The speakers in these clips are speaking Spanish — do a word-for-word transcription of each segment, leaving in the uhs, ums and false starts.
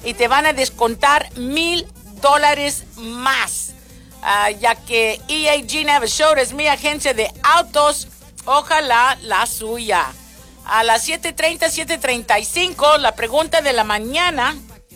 y te van a descontar mil dólares más. Uh, ya que E A G Navasota es mi agencia de autos, ojalá la suya. A las siete treinta, siete treinta y cinco, la pregunta de la mañana.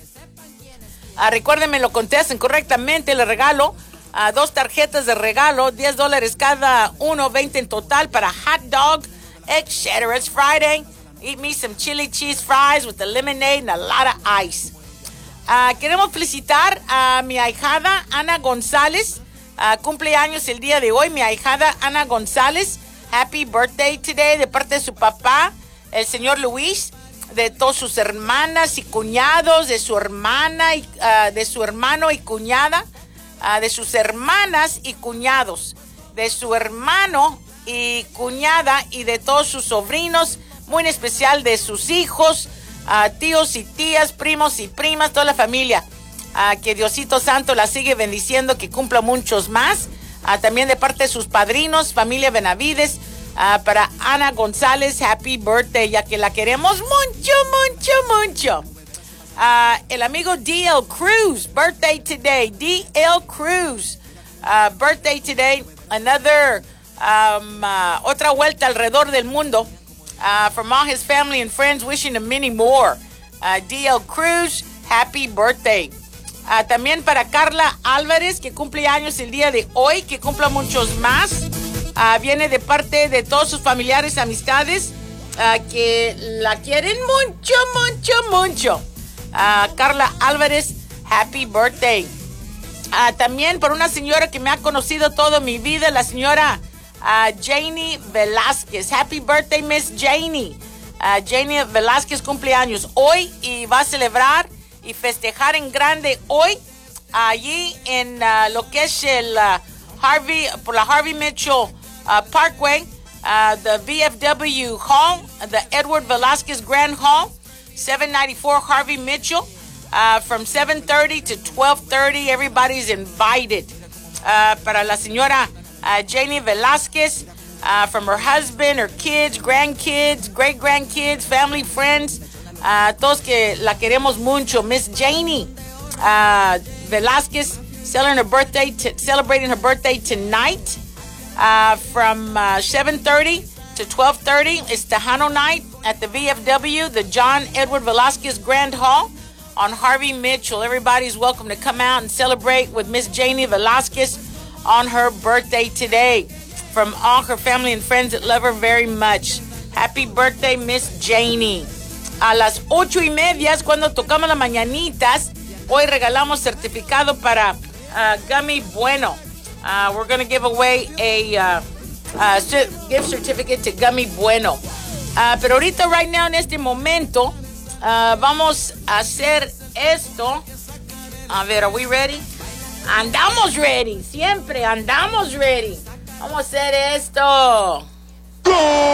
Uh, recuerden, me lo contestan correctamente, le regalo uh, dos tarjetas de regalo, diez dólares cada uno, veinte en total para hot dog, egg cheddar. It's Friday. Eat me some chili cheese fries with the lemonade and a lot of ice. Uh, queremos felicitar a mi ahijada Ana González. Uh, cumpleaños el día de hoy, mi ahijada Ana González. Happy birthday today de parte de su papá, el señor Luis, de todas sus hermanas y cuñados, de su hermana y uh, de su hermano y cuñada, uh, de sus hermanas y cuñados, de su hermano y cuñada y de todos sus sobrinos, muy en especial de sus hijos, Uh, tíos y tías, primos y primas, toda la familia. Uh, que Diosito Santo la sigue bendiciendo, que cumpla muchos más. Uh, también de parte de sus padrinos, familia Benavides. Uh, para Ana González, happy birthday, ya que la queremos mucho, mucho, mucho. Uh, el amigo D L Cruz, birthday today. D L Cruz, uh, birthday today. Another, um, uh, otra vuelta alrededor del mundo. Uh, from all his family and friends, wishing him many more. Uh, D L Cruz, happy birthday. Uh, también para Carla Álvarez, que cumple años el día de hoy, que cumpla muchos más. Uh, viene de parte de todos sus familiares, amistades, uh, que la quieren mucho, mucho, mucho. Uh, Carla Álvarez, happy birthday. Uh, también por una señora que me ha conocido toda mi vida, la señora Uh, Janie Velázquez. Happy birthday, Miss Janie. Uh, Janie Velázquez cumpleaños hoy y va a celebrar y festejar en grande hoy allí en uh, lo que es el uh, Harvey, por la Harvey Mitchell uh, Parkway, uh, the V F W Hall, the Edward Velázquez Grand Hall, seven ninety-four Harvey Mitchell, uh, from seven thirty to twelve thirty. Everybody's invited. Uh, para la señora Uh, Janie Velázquez, uh, from her husband, her kids, grandkids, great-grandkids, family, friends, uh, todos que la queremos mucho. Miss Janie uh, Velázquez celebrating her birthday, t- celebrating her birthday tonight uh, from uh, seven thirty to twelve thirty. It's Tejano night at the V F W, the John Edward Velázquez Grand Hall on Harvey Mitchell. Everybody's welcome to come out and celebrate with Miss Janie Velázquez on her birthday today, from all her family and friends that love her very much. Happy birthday, Miss Janie. A las ocho y media es cuando tocamos las mañanitas. Hoy regalamos certificado para uh, Gummy Bueno. Uh, we're going to give away a uh, uh, gift certificate to Gummy Bueno. Uh, pero ahorita, right now, en este momento, uh, vamos a hacer esto. A ver, are we ready? Andamos ready, siempre andamos ready. Vamos a hacer esto.